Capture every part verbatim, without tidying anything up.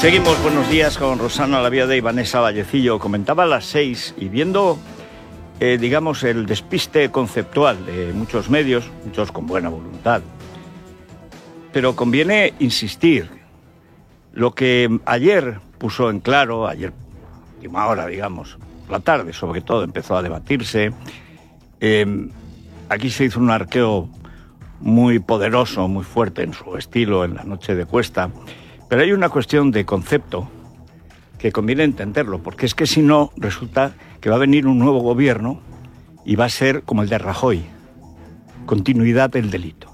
Seguimos, buenos días, con Rosana Laviade y Vanessa Vallecillo. Comentaba a las seis y viendo, eh, digamos, el despiste conceptual de muchos medios, muchos con buena voluntad. Pero conviene insistir. Lo que ayer puso en claro, ayer, última hora, digamos, la tarde sobre todo, empezó a debatirse. Eh, aquí se hizo un arqueo muy poderoso, muy fuerte en su estilo, en la noche de Cuesta. Pero hay una cuestión de concepto que conviene entenderlo, porque es que si no, resulta que va a venir un nuevo gobierno y va a ser como el de Rajoy, continuidad del delito.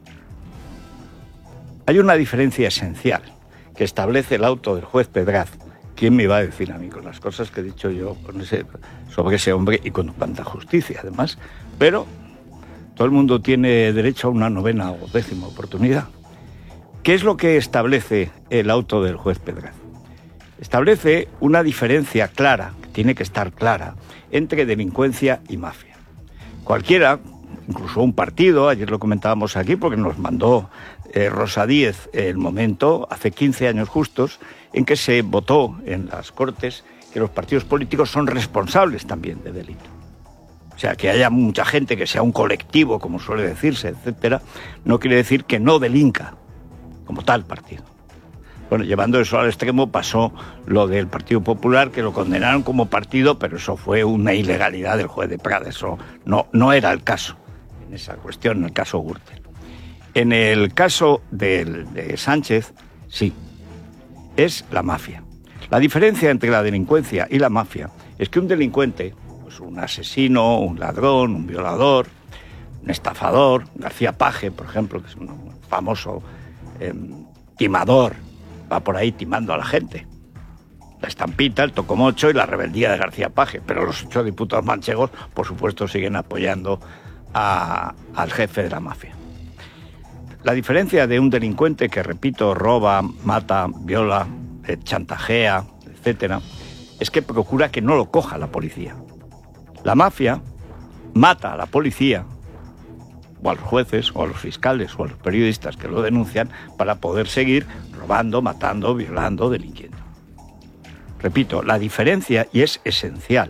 Hay una diferencia esencial que establece el auto del juez Pedraz. ¿Quién me iba a decir a mí con las cosas que he dicho yo con ese, sobre ese hombre y con tanta justicia, además? Pero todo el mundo tiene derecho a una novena o décima oportunidad. ¿Qué es lo que establece el auto del juez Pedraz? Establece una diferencia clara, que tiene que estar clara, entre delincuencia y mafia. Cualquiera, incluso un partido, ayer lo comentábamos aquí porque nos mandó eh, Rosa Díez el momento, hace quince años justos, en que se votó en las Cortes que los partidos políticos son responsables también de delito. O sea, que haya mucha gente, que sea un colectivo, como suele decirse, etcétera, no quiere decir que no delinca como tal partido. Bueno, llevando eso al extremo pasó lo del Partido Popular, que lo condenaron como partido, pero eso fue una ilegalidad del juez de Prada. Eso no, no era el caso en esa cuestión, en el caso Gürtel. En el caso de, de Sánchez, sí, es la mafia. La diferencia entre la delincuencia y la mafia es que un delincuente, pues un asesino, un ladrón, un violador, un estafador, García Paje, por ejemplo, que es un famoso Eh, timador, va por ahí timando a la gente. La estampita, el tocomocho y la rebeldía de García Paje, pero los ocho diputados manchegos, por supuesto, siguen apoyando a, al jefe de la mafia. La diferencia de un delincuente que, repito, roba, mata, viola, eh, chantajea, etcétera, es que procura que no lo coja la policía. La mafia mata a la policía, o a los jueces, o a los fiscales, o a los periodistas que lo denuncian, para poder seguir robando, matando, violando, delinquiendo. Repito, la diferencia, y es esencial.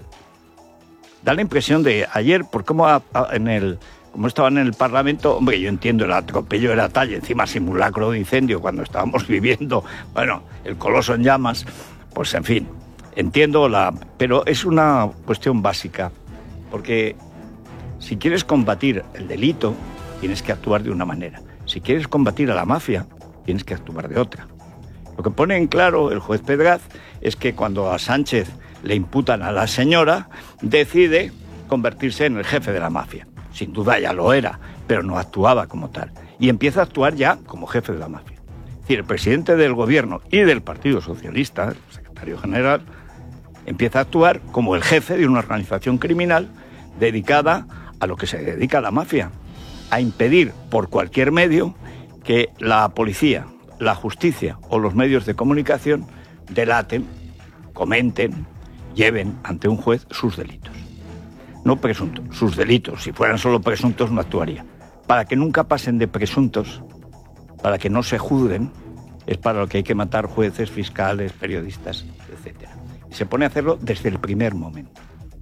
Da la impresión de ayer, por cómo a, a, en el, como estaban en el Parlamento, hombre, yo entiendo, el atropello era tal, y encima simulacro de incendio cuando estábamos viviendo, bueno, el coloso en llamas, pues en fin, entiendo la... Pero es una cuestión básica, porque si quieres combatir el delito, tienes que actuar de una manera. Si quieres combatir a la mafia, tienes que actuar de otra. Lo que pone en claro el juez Pedraz es que cuando a Sánchez le imputan a la señora, decide convertirse en el jefe de la mafia. Sin duda ya lo era, pero no actuaba como tal. Y empieza a actuar ya como jefe de la mafia. Es decir, el presidente del gobierno y del Partido Socialista, el secretario general, empieza a actuar como el jefe de una organización criminal dedicada a lo que se dedica a la mafia, a impedir por cualquier medio que la policía, la justicia o los medios de comunicación delaten, comenten, lleven ante un juez sus delitos. No presuntos, sus delitos. Si fueran solo presuntos no actuaría. Para que nunca pasen de presuntos, para que no se juzguen, es para lo que hay que matar jueces, fiscales, periodistas, etcétera. Y se pone a hacerlo desde el primer momento.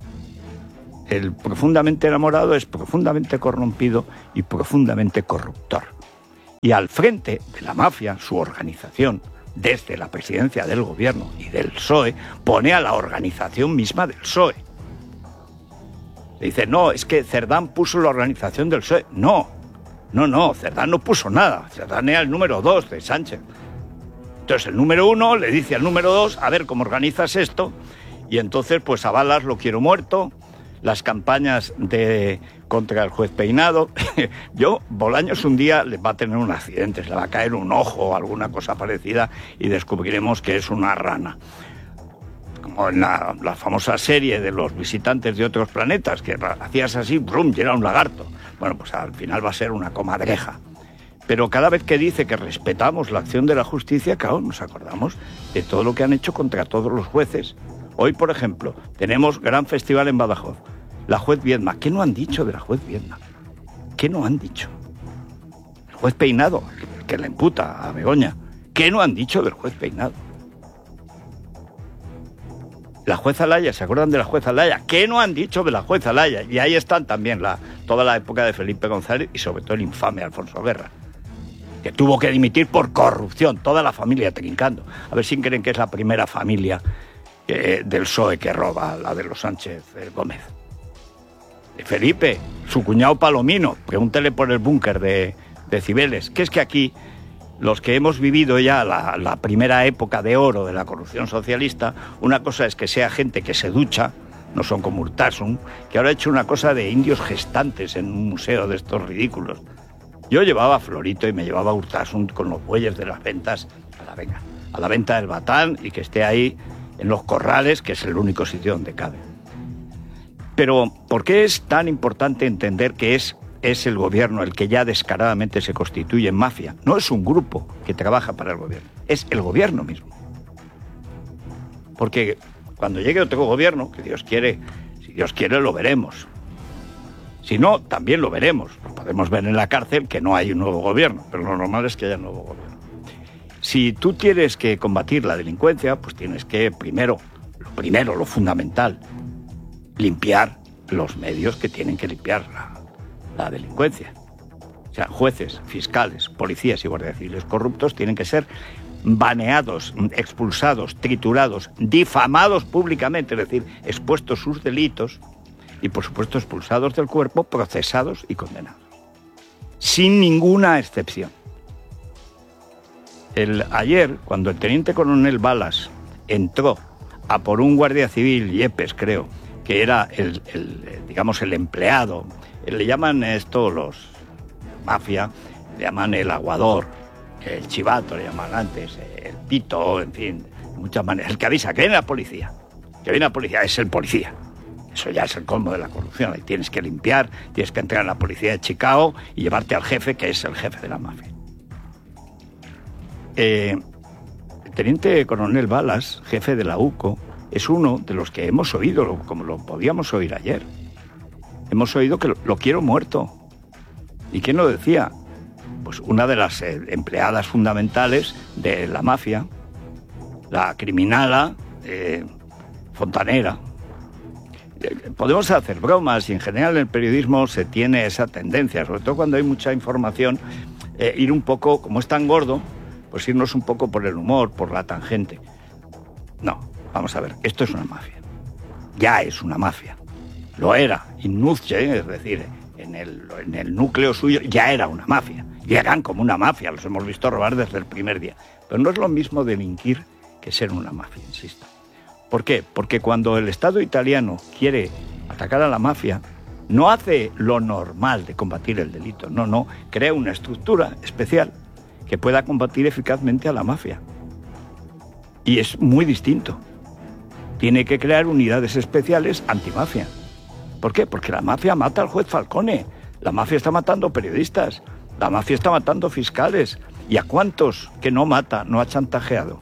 El profundamente enamorado es profundamente corrompido y profundamente corruptor. Y al frente de la mafia, su organización, desde la presidencia del gobierno y del P S O E, pone a la organización misma del P S O E. Le dice, no, es que Cerdán puso la organización del P S O E. No, no, no, Cerdán no puso nada. Cerdán era el número dos de Sánchez. Entonces el número uno le dice al número dos, a ver cómo organizas esto, y entonces pues avalas lo quiero muerto, las campañas de contra el juez Peinado. Yo, Bolaños un día le va a tener un accidente, se le va a caer un ojo o alguna cosa parecida y descubriremos que es una rana. Como en la, la famosa serie de los visitantes de otros planetas, que hacías así, brum, y era un lagarto. Bueno, pues al final va a ser una comadreja. Pero cada vez que dice que respetamos la acción de la justicia, claro, nos acordamos de todo lo que han hecho contra todos los jueces. Hoy, por ejemplo, tenemos gran festival en Badajoz. La juez Viedma. ¿Qué no han dicho de la juez Viedma? ¿Qué no han dicho? El juez Peinado, el que le imputa a Begoña. ¿Qué no han dicho del juez Peinado? La jueza Laya, ¿se acuerdan de la jueza Laya? ¿Qué no han dicho de la jueza Laya? Y ahí están también la, toda la época de Felipe González y sobre todo el infame Alfonso Guerra, que tuvo que dimitir por corrupción, toda la familia trincando. A ver si creen que es la primera familia eh, del P S O E que roba, la de los Sánchez eh, Gómez. Felipe, su cuñado Palomino, pregúntele por el búnker de, de Cibeles, que es que aquí los que hemos vivido ya la, la primera época de oro de la corrupción socialista, una cosa es que sea gente que se ducha, no son como Urtasun, que ahora ha hecho una cosa de indios gestantes en un museo de estos ridículos. Yo llevaba a Florito y me llevaba a Urtasun con los bueyes de las ventas a la, venga, a la venta del Batán y que esté ahí en los corrales, que es el único sitio donde cabe. Pero, ¿por qué es tan importante entender que es, es el gobierno el que ya descaradamente se constituye en mafia? No es un grupo que trabaja para el gobierno, es el gobierno mismo. Porque cuando llegue otro gobierno, que Dios quiere, si Dios quiere lo veremos. Si no, también lo veremos. Lo podemos ver en la cárcel que no hay un nuevo gobierno, pero lo normal es que haya un nuevo gobierno. Si tú tienes que combatir la delincuencia, pues tienes que, primero, lo primero, lo fundamental, limpiar los medios que tienen que limpiar la, la delincuencia. O sea, jueces, fiscales, policías y guardias civiles corruptos tienen que ser baneados, expulsados, triturados, difamados públicamente, es decir, expuestos sus delitos y, por supuesto, expulsados del cuerpo, procesados y condenados. Sin ninguna excepción. El, ayer, cuando el teniente coronel Balas entró a por un guardia civil, Yepes creo, que era el, el, digamos, el empleado, le llaman esto los mafia, le llaman el aguador, el chivato le llaman antes, el pito, en fin, de muchas maneras. El que avisa que viene la policía, que viene la policía, es el policía. Eso ya es el colmo de la corrupción. Ahí tienes que limpiar, tienes que entrar en la policía de Chicago y llevarte al jefe, que es el jefe de la mafia. Eh, el teniente coronel Balas, jefe de la U C O, es uno de los que hemos oído, como lo podíamos oír ayer. Hemos oído que lo, lo quiero muerto. ¿Y quién lo decía? Pues una de las eh, empleadas fundamentales de la mafia, la criminala eh, Fontanera. Eh, podemos hacer bromas y en general en el periodismo se tiene esa tendencia, sobre todo cuando hay mucha información, eh, ir un poco, como es tan gordo, pues irnos un poco por el humor, por la tangente. No. Vamos a ver, esto es una mafia. Ya es una mafia. Lo era. In nutshell, es decir, en el, en el núcleo suyo ya era una mafia. Llegan como una mafia, los hemos visto robar desde el primer día. Pero no es lo mismo delinquir que ser una mafia, insisto. ¿Por qué? Porque cuando el Estado italiano quiere atacar a la mafia, no hace lo normal de combatir el delito. No, no. Crea una estructura especial que pueda combatir eficazmente a la mafia. Y es muy distinto. Tiene que crear unidades especiales antimafia. ¿Por qué? Porque la mafia mata al juez Falcone, la mafia está matando periodistas, la mafia está matando fiscales. ¿Y a cuántos que no mata, no ha chantajeado?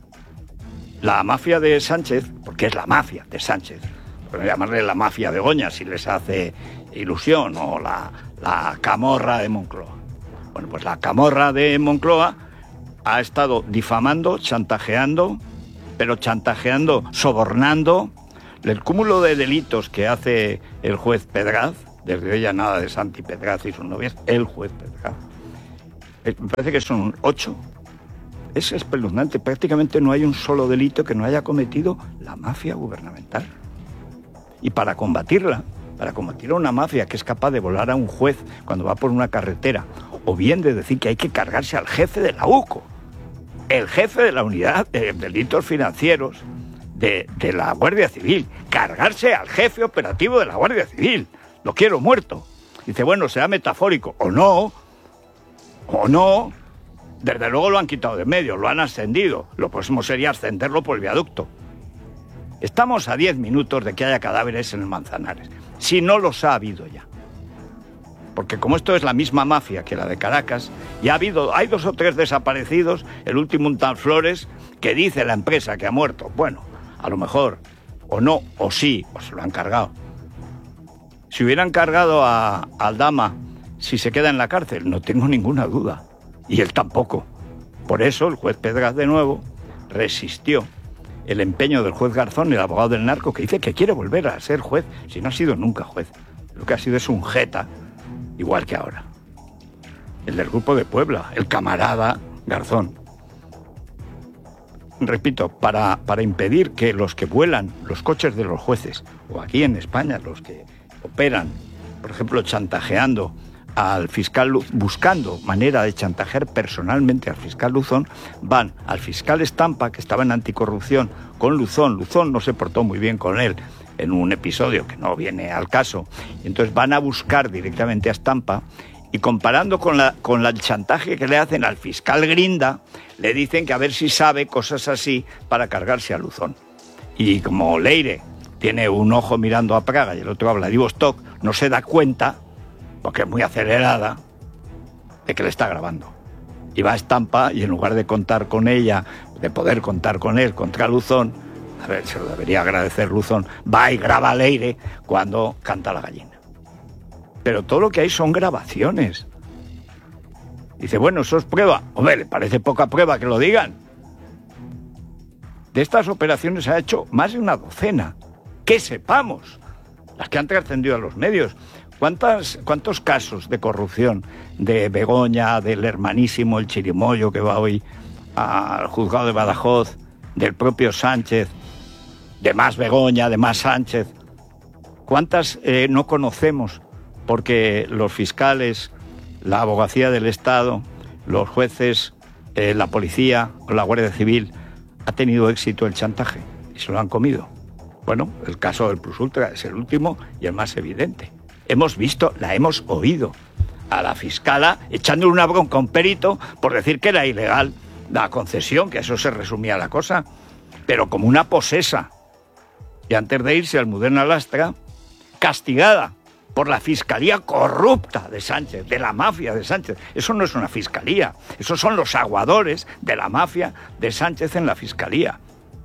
La mafia de Sánchez, porque es la mafia de Sánchez, podemos llamarle la mafia de Goña si les hace ilusión, o la, la camorra de Moncloa. Bueno, pues la camorra de Moncloa ha estado difamando, chantajeando, pero chantajeando, sobornando. El cúmulo de delitos que hace el juez Pedraz, desde hoy ya nada de Santi Pedraz y sus novias, el juez Pedraz, me parece que son ocho. Es espeluznante, prácticamente no hay un solo delito que no haya cometido la mafia gubernamental. Y para combatirla, para combatir a una mafia que es capaz de volar a un juez cuando va por una carretera, o bien de decir que hay que cargarse al jefe de la U C O, el jefe de la unidad de delitos financieros de, de la Guardia Civil, cargarse al jefe operativo de la Guardia Civil, lo quiero muerto. Dice, bueno, será metafórico, o no, o no, desde luego lo han quitado de medio, lo han ascendido, lo próximo sería ascenderlo por el viaducto. Estamos a diez minutos de que haya cadáveres en el Manzanares, si no los ha habido ya. Porque como esto es la misma mafia que la de Caracas, ya ha habido, hay dos o tres desaparecidos, el último un tal Flores, que dice la empresa que ha muerto. Bueno, a lo mejor, o no, o sí, o se lo han cargado. Si hubieran cargado a, a Aldama, si se queda en la cárcel, no tengo ninguna duda. Y él tampoco. Por eso el juez Pedraz de nuevo resistió el empeño del juez Garzón, el abogado del narco, que dice que quiere volver a ser juez, si no ha sido nunca juez. Lo que ha sido es un jeta, igual que ahora. El del Grupo de Puebla, el camarada Garzón. Repito, para, para impedir que los que vuelan los coches de los jueces, o aquí en España los que operan, por ejemplo, chantajeando al fiscal, buscando manera de chantajear personalmente al fiscal Luzón, van al fiscal Estampa, que estaba en anticorrupción, con Luzón. Luzón no se portó muy bien con él en un episodio que no viene al caso. Y entonces van a buscar directamente a Estampa y comparando con, la, con la, el chantaje que le hacen al fiscal Grinda, le dicen que a ver si sabe cosas así para cargarse a Luzón. Y como Leire tiene un ojo mirando a Praga y el otro a Vladivostok, no se da cuenta, porque es muy acelerada, de que le está grabando. Y va a Estampa y en lugar de contar con ella, de poder contar con él contra Luzón, a ver, se lo debería agradecer Luzón, va y graba a Leire cuando canta la gallina. Pero todo lo que hay son grabaciones. Dice, bueno, eso es prueba. Hombre, ¿le parece poca prueba que lo digan? De estas operaciones se ha hecho más de una docena. Que sepamos. Las que han trascendido a los medios. ¿Cuántas, ¿Cuántos casos de corrupción de Begoña, del hermanísimo, el chirimoyo que va hoy al juzgado de Badajoz, del propio Sánchez, de más Begoña, de más Sánchez? ¿Cuántas eh, no conocemos? Porque los fiscales, la abogacía del Estado, los jueces, eh, la policía o la Guardia Civil ha tenido éxito el chantaje y se lo han comido. Bueno, el caso del Plus Ultra es el último y el más evidente. Hemos visto, la hemos oído a la fiscala echándole una bronca a un perito por decir que era ilegal la concesión, que eso se resumía la cosa, pero como una posesa. Y antes de irse, Almudena Lastra, castigada por la fiscalía corrupta de Sánchez, de la mafia de Sánchez. Eso no es una fiscalía, esos son los aguadores de la mafia de Sánchez en la fiscalía.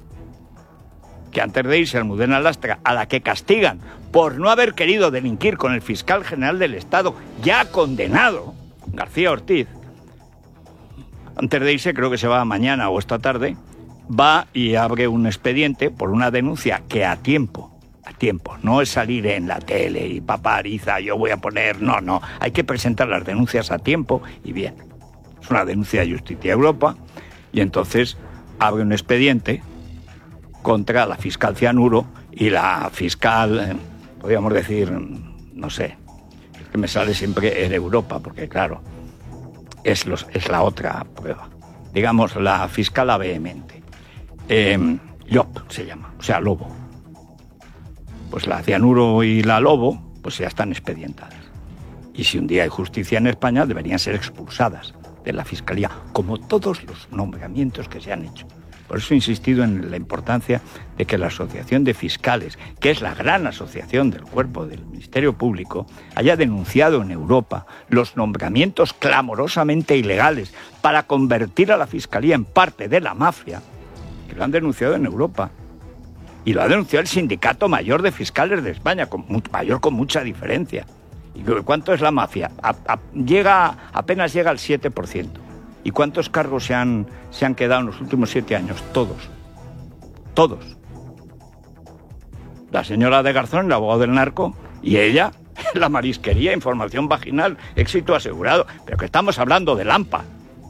Que antes de irse Almudena Lastra, a la que castigan por no haber querido delinquir con el fiscal general del Estado, ya condenado, García Ortiz, antes de irse, creo que se va mañana o esta tarde, va y abre un expediente por una denuncia que a tiempo, a tiempo, no es salir en la tele y papá Ariza, yo voy a poner, no, no, hay que presentar las denuncias a tiempo y bien. Es una denuncia de Justicia Europa y entonces abre un expediente contra la fiscal Cianuro y la fiscal, eh, podríamos decir, no sé, es que me sale siempre en Europa, porque claro, es, los, es la otra prueba. Digamos, la fiscala vehemente. Eh, Llop se llama, o sea, Lobo. Pues la Cianuro y la Lobo, pues ya están expedientadas. Y si un día hay justicia en España, deberían ser expulsadas de la Fiscalía, como todos los nombramientos que se han hecho. Por eso he insistido en la importancia de que la Asociación de Fiscales, que es la gran asociación del cuerpo del Ministerio Público, haya denunciado en Europa los nombramientos clamorosamente ilegales para convertir a la Fiscalía en parte de la mafia, que lo han denunciado en Europa. Y lo ha denunciado el Sindicato Mayor de Fiscales de España, con, mayor con mucha diferencia. ¿Y cuánto es la mafia? A, a, llega, apenas llega al siete por ciento. ¿Y cuántos cargos se han, se han quedado en los últimos siete años? Todos. Todos. La señora de Garzón, el abogado del narco, y ella, la marisquería, información vaginal, éxito asegurado. Pero que estamos hablando de Lampa.